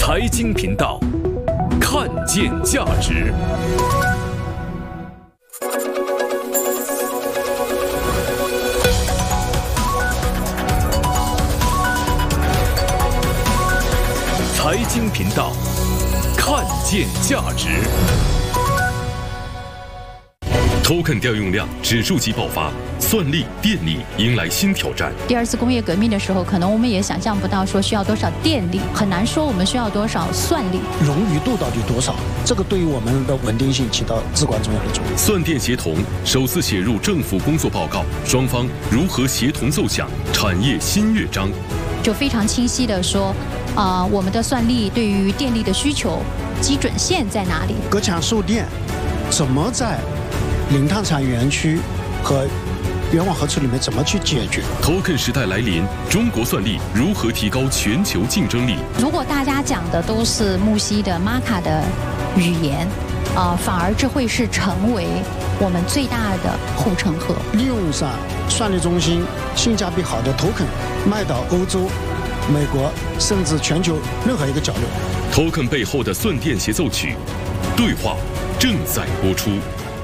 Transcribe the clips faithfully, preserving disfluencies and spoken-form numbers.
财经频道，看见价值。财经频道，看见价值。Token 调用量指数级爆发，算力、电力迎来新挑战。 第二次工业革命的时候，可能我们也想象不到说需要多少电力，很难说我们需要多少算力。 冗余度到底多少？这个对于我们的稳定性起到至关重要的作用。 算电协同首次写入政府工作报告，双方如何协同奏响产业新乐章？ 就非常清晰的说，啊、呃，我们的算力对于电力的需求基准线在哪里？ 隔墙售电怎么在零碳产园区和冤枉合处里面怎么去解决 ？Token 时代来临，中国算力如何提高全球竞争力？ 如果大家讲的都是木西的 Maka 的语言，啊、呃，反而这会是成为我们最大的护城河。 利用上算力中心性价比好的 Token 卖到欧洲、美国，甚至全球任何一个角落。 Token 背后的算电协奏曲，对话正在播出。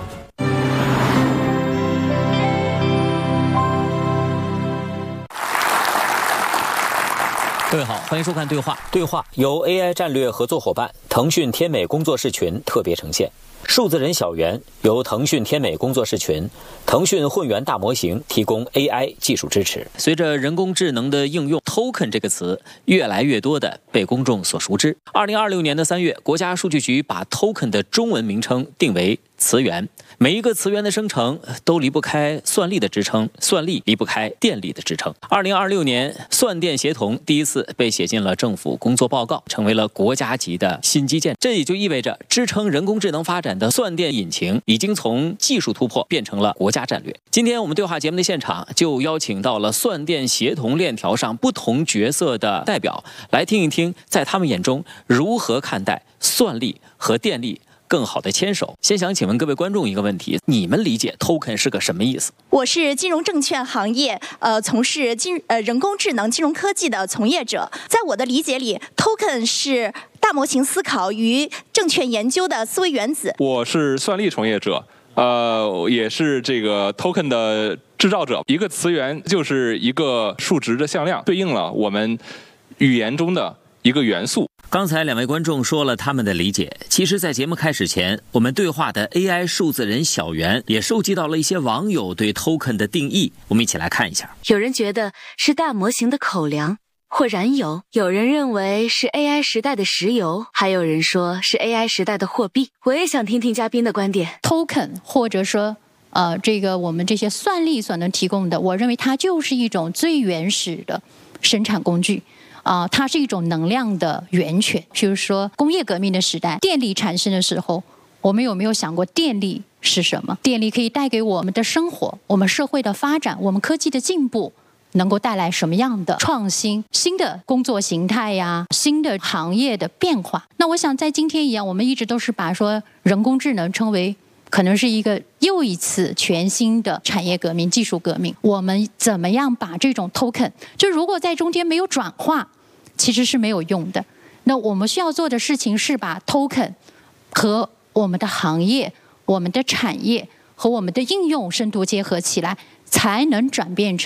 各位好，欢迎收看《对话》。对话由 A I 战略合作伙伴腾讯天美工作室群特别呈现。数字人小猿由腾讯天美工作室群、腾讯混元大模型提供 A I 技术支持。随着人工智能的应用 ，Token 这个词越来越多的被公众所熟知。二零二六年的三月，国家数据局把 Token 的中文名称定为词源。每一个词源的生成都离不开算力的支撑，算力离不开电力的支撑。二零二六年，算电协同第一次被写进了政府工作报告，成为了国家级的新基建。这也就意味着支撑人工智能发展的算电引擎已经从技术突破变成了国家战略。今天我们对话节目的现场就邀请到了算电协同链条上不同角色的代表，来听一听在他们眼中如何看待算力和电力更好的牵手。先想请问各位观众一个问题：你们理解 token 是个什么意思？ 我是金融证券行业呃从事金呃人工智能金融科技的从业者，在我的理解里 ，token 是大模型思考与证券研究的思维原子。 我是算力从业者，呃，也是这个 token 的制造者。一个词源就是一个数值的向量，对应了我们语言中的一个元素。 刚才两位观众说了他们的理解，其实在节目开始前，我们对话的 A I 数字人小猿也收集到了一些网友对 token 的定义，我们一起来看一下。 有人觉得是大模型的口粮或燃油，有人认为是 A I 时代的石油，还有人说是 A I 时代的货币。我也想听听嘉宾的观点。 token 或者说呃，这个我们这些算力所能提供的，我认为它就是一种最原始的生产工具。啊、呃，它是一种能量的源泉。比如说工业革命的时代，电力产生的时候，我们有没有想过电力是什么？电力可以带给我们的生活、我们社会的发展、我们科技的进步，能够带来什么样的创新、新的工作形态呀、新的行业的变化？那我想在今天一样，我们一直都是把说人工智能称为可能是一个又一次全新的产业革命、技术革命。我们怎么样把这种 token， 就如果在中间没有转化，其实是没有用的。那我们需要做的事情是把 token 和我们的行业、我们的产业和我们的应用深度结合起来，才能转变成